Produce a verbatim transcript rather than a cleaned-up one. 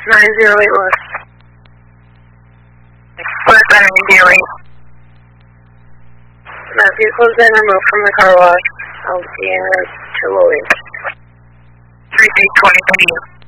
nine zero eight West. West on nine zero eight. That vehicle's been removed from the car wash. I'll see you in two oh eight. three eight twenty, thank you.